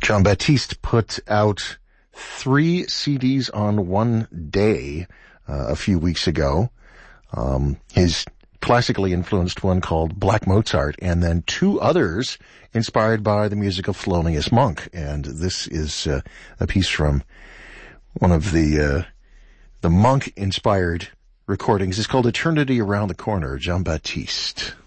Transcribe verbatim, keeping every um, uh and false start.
Jon Batiste put out three C Ds on one day uh, a few weeks ago. Um, his classically influenced one called Black Mozart, and then two others inspired by the music of Thelonious Monk. And this is uh, a piece from one of the uh, the Monk-inspired recordings. It's called Eternity Around the Corner, Jon Batiste.